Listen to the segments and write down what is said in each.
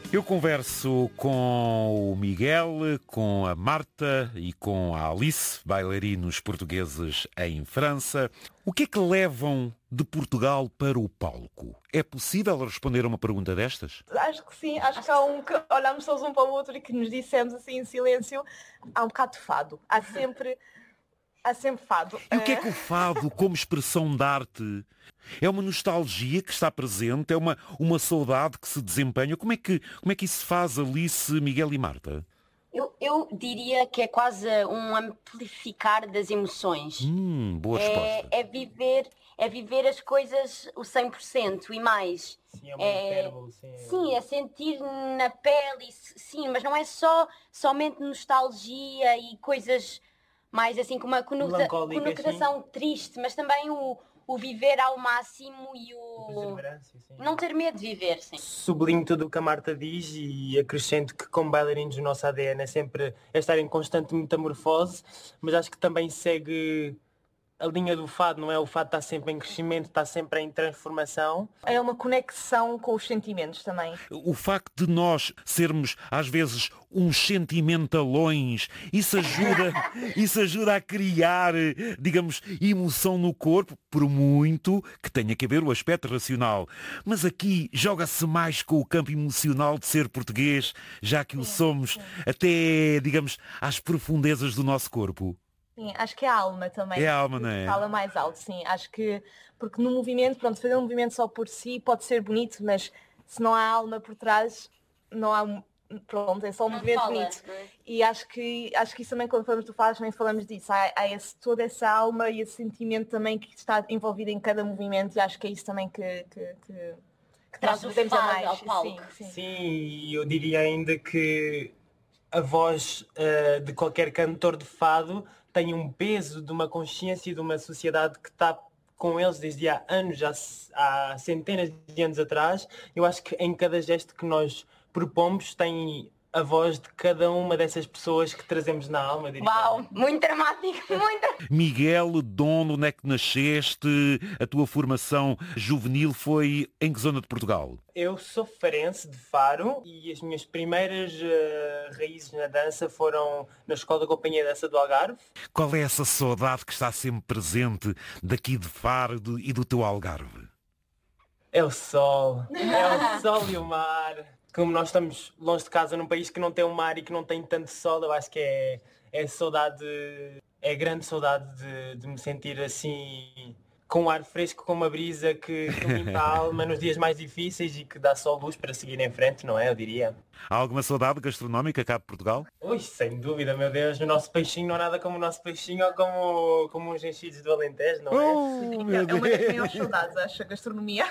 Eu converso com o Miguel, com a Marta e com a Alice, bailarinos portugueses em França. O que é que levam de Portugal para o palco? É possível responder a uma pergunta destas? Acho que sim, acho que há um que olhamos todos um para o outro e que nos dissemos assim em silêncio, há um bocado de fado. Há sempre fado. E o que é que o fado, como expressão de arte, é uma nostalgia que está presente? É uma saudade que se desempenha? Como é que isso se faz, Alice, Miguel e Marta? Eu diria que é quase um amplificar das emoções. Boa resposta. É viver as coisas o 100% e mais. Sim, é uma hipérbole. Sim, é sentir na pele, sim, mas não é somente nostalgia e coisas mais assim com uma conotação triste, mas também o viver ao máximo e o não ter medo de viver, sim. Sublinho tudo o que a Marta diz e acrescento que como bailarinos o nosso ADN é estar em constante metamorfose, mas acho que também segue a linha do fado, não é? O fado está sempre em crescimento, está sempre em transformação. É uma conexão com os sentimentos também. O facto de nós sermos, às vezes, uns sentimentalões, isso ajuda a criar, digamos, emoção no corpo, por muito que tenha que haver o aspecto racional. Mas aqui joga-se mais com o campo emocional de ser português, já que o somos até, digamos, às profundezas do nosso corpo. Sim, acho que é a alma também. É a alma, não é? Fala mais alto, sim. Acho que, porque no movimento, pronto, fazer um movimento só por si pode ser bonito, mas se não há alma por trás, não há, pronto, é só um movimento bonito. E acho que isso também, quando falamos do fado, também falamos disso. Há toda essa alma e esse sentimento também que está envolvido em cada movimento e acho que é isso também que traz o fado ao palco. Sim, eu diria ainda que a voz de qualquer cantor de fado tem um peso de uma consciência e de uma sociedade que está com eles desde há anos, há centenas de anos atrás. Eu acho que em cada gesto que nós propomos tem a voz de cada uma dessas pessoas que trazemos na alma. Diria. Uau, muito dramático, muito. Miguel, de onde é que nasceste? A tua formação juvenil foi em que zona de Portugal? Eu sou farense de Faro e as minhas primeiras raízes na dança foram na Escola da Companhia de Dança do Algarve. Qual é essa saudade que está sempre presente daqui de Faro e do teu Algarve? É o sol e o mar. Como nós estamos longe de casa num país que não tem um mar e que não tem tanto sol, eu acho que é saudade, é grande saudade de me sentir assim, com um ar fresco, com uma brisa que limpa a alma nos dias mais difíceis e que dá só luz para seguir em frente, não é? Eu diria. Há alguma saudade gastronómica cá de Portugal? Ui, sem dúvida, meu Deus, o nosso peixinho não há nada como o nosso peixinho ou como os enchidos do Alentejo, não é? É uma das maiores saudades, acho, a gastronomia.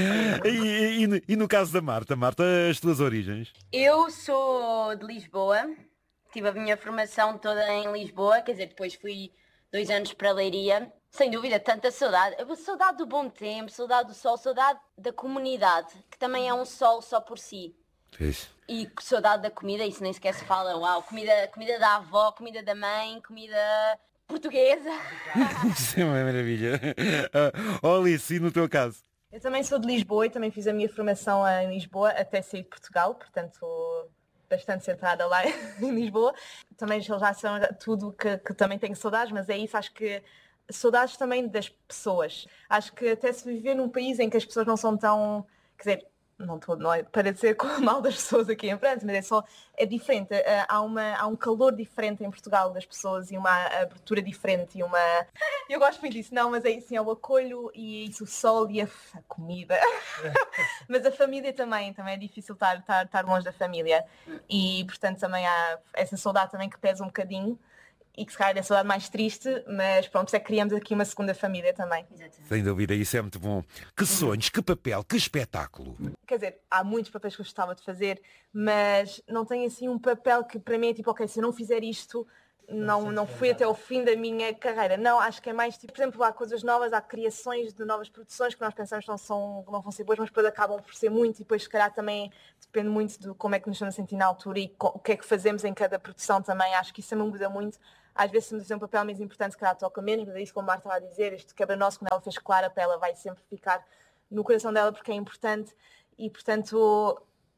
E no caso da Marta, as tuas origens? Eu sou de Lisboa, tive a minha formação toda em Lisboa, quer dizer, depois fui 2 anos para Leiria. Sem dúvida, tanta saudade. Saudade do bom tempo, saudade do sol, saudade da comunidade, que também é um sol só por si. Isso. E saudade da comida, isso nem sequer se fala. Uau, comida da avó, comida da mãe, comida portuguesa. Isso é uma maravilha. Alice, e no teu caso? Eu também sou de Lisboa e também fiz a minha formação em Lisboa até sair de Portugal, portanto bastante centrada lá em Lisboa. Também já são tudo que também tenho saudades, mas é isso, acho que saudades também das pessoas. Acho que até se viver num país em que as pessoas não são tão, quer dizer, não é para dizer com mal das pessoas aqui em França, mas é diferente. Há um calor diferente em Portugal das pessoas e uma abertura diferente e uma... Eu gosto muito disso, não, mas é isso, é o acolho e isso, o sol e a comida. Mas a família também é difícil estar longe da família e, portanto, também há essa saudade também que pesa um bocadinho. E que se calhar é a saudade mais triste, mas pronto, é que criamos aqui uma segunda família também. Exatamente. Sem dúvida, isso é muito bom. Que sonhos, que papel, que espetáculo. Quer dizer, há muitos papéis que eu gostava de fazer, mas não tem assim um papel que para mim é tipo, ok, se eu não fizer isto, não fui até ao fim da minha carreira. Não, acho que é mais tipo, por exemplo, há coisas novas, há criações de novas produções que nós pensamos que não vão ser boas, mas depois acabam por ser muito e depois se calhar também depende muito de como é que nos estamos a sentir na altura e o que é que fazemos em cada produção também. Acho que isso também muda muito. Às vezes se me dizer um papel mais importante, se calhar toca menos, mas é isso como a Marta estava a dizer, este quebra-nosso, quando ela fez Clara, para ela vai sempre ficar no coração dela porque é importante e, portanto,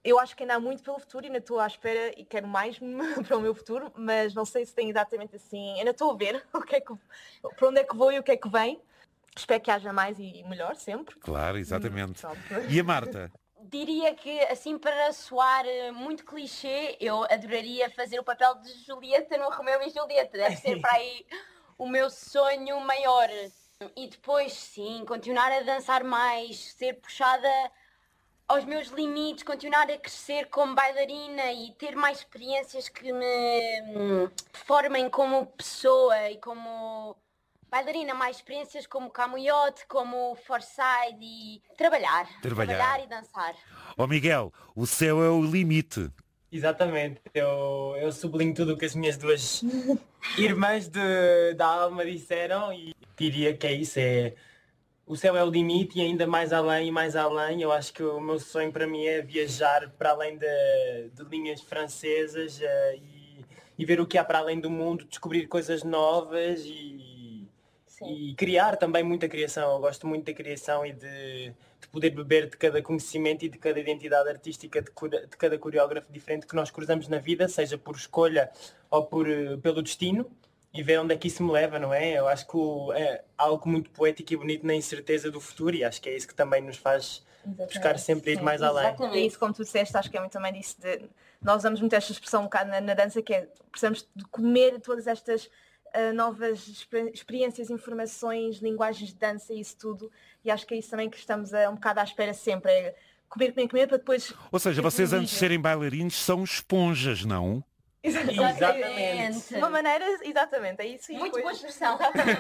eu acho que ainda há muito pelo futuro e ainda estou à espera e quero mais para o meu futuro, mas não sei se tem exatamente assim. Ainda estou a ver para onde é que vou e o que é que vem. Espero que haja mais e melhor sempre. Claro, exatamente. E a Marta? Diria que, assim, para soar muito clichê, eu adoraria fazer o papel de Julieta no Romeu e Julieta. Deve ser para aí o meu sonho maior. E depois, sim, continuar a dançar mais, ser puxada aos meus limites, continuar a crescer como bailarina e ter mais experiências que me formem como pessoa e como bailarina, mais experiências como Camouillote, como Forsyth e trabalhar e dançar. Ó Miguel, o céu é o limite. Exatamente, eu sublinho tudo o que as minhas duas irmãs da alma disseram e diria que é isso, o céu é o limite e ainda mais além e mais além. Eu acho que o meu sonho para mim é viajar para além de linhas francesas e ver o que há para além do mundo, descobrir coisas novas e criar também muita criação. Eu gosto muito da criação e de poder beber de cada conhecimento e de cada identidade artística de cada coreógrafo diferente que nós cruzamos na vida, seja por escolha ou pelo destino, e ver onde é que isso me leva, não é? Eu acho que é algo muito poético e bonito na incerteza do futuro e acho que é isso que também nos faz buscar sempre ir mais além. Exatamente. É isso, como tu disseste, acho que é muito também disso. Nós usamos muito esta expressão um bocado na dança, que é precisamos de comer todas estas novas experiências, informações, linguagens de dança e isso tudo. E acho que é isso também que estamos um bocado à espera sempre. É comer para depois... Ou seja, vocês antes de serem bailarinos são esponjas, não? Exatamente. De uma maneira, exatamente, é isso. Muito boa expressão.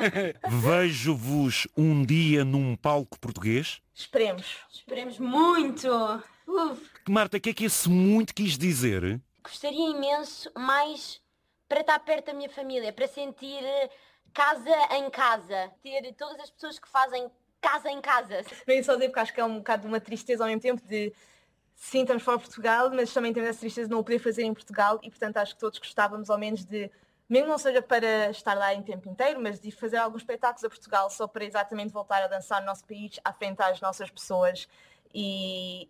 Vejo-vos um dia num palco português? Esperemos muito. Marta, o que é que esse muito quis dizer? Gostaria imenso mais para estar perto da minha família, para sentir casa em casa, ter todas as pessoas que fazem casa em casa. Bem, só dizer porque acho que é um bocado uma tristeza ao mesmo tempo de sim, estamos fora de Portugal, mas também temos essa tristeza de não o poder fazer em Portugal e portanto acho que todos gostávamos ao menos de, mesmo não seja para estar lá em tempo inteiro, mas de fazer alguns espetáculos a Portugal só para exatamente voltar a dançar no nosso país, à frente às nossas pessoas e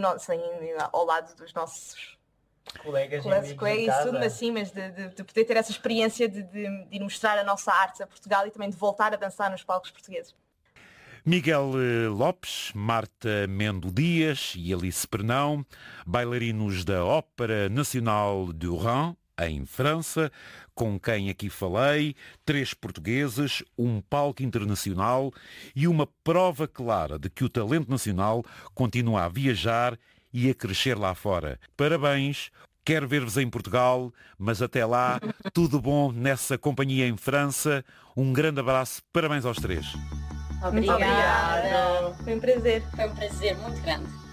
ao lado dos nossos colegas e tudo, assim, mas de poder ter essa experiência de ir mostrar a nossa arte a Portugal e também de voltar a dançar nos palcos portugueses. Miguel Lopes, Marta Mendo Dias e Alice Pernão, bailarinos da Ópera Nacional du Rhin, em França, com quem aqui falei, 3 portugueses, um palco internacional e uma prova clara de que o talento nacional continua a viajar e a crescer lá fora. Parabéns, quero ver-vos em Portugal, mas até lá, tudo bom nessa companhia em França. Um grande abraço, parabéns aos 3. Obrigada. Foi um prazer. Foi um prazer muito grande.